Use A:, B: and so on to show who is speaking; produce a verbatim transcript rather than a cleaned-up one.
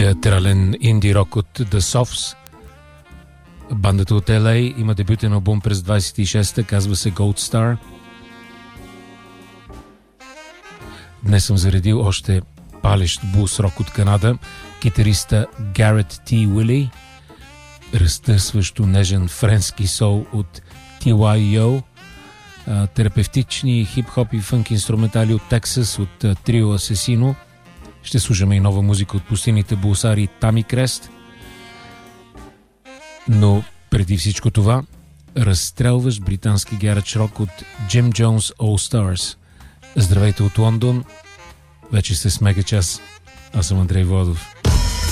A: театрален инди рок от The Softs. Бандата от Ел Ей има дебютен албум през двайсет и шеста, казва се Gold Star. Днес съм заредил още палещ блус рок от Канада. Китариста Гарет Т. Уили, разтърсващо нежен френски сол от Ти Уай Йо, терапевтични хип-хоп и фънк инструментали от Тексас от трио Асесино. Ще слушаме и нова музика от пустините блусари Тами Крест. Но преди всичко това, разстрелващ британски гарач рок от Jim Jones All Stars. Здравейте от Лондон, вече сте с Мегачас. Аз съм Андрей Владов.